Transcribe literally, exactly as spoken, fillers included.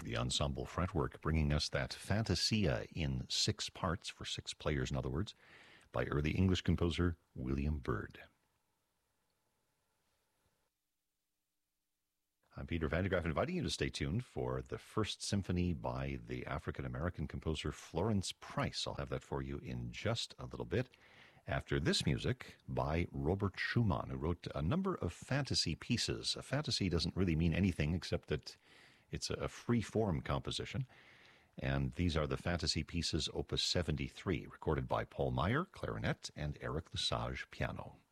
the ensemble fretwork, bringing us that Fantasia in six parts, for six players in other words, by early English composer William Byrd. I'm Peter Van de Graaff, inviting you to stay tuned for the First Symphony by the African-American composer Florence Price. I'll have that for you in just a little bit. After this music by Robert Schumann, who wrote a number of fantasy pieces. A fantasy doesn't really mean anything except that it's a free-form composition. And these are the fantasy pieces, Opus seventy-three, recorded by Paul Meyer, clarinet, and Eric Lesage, piano.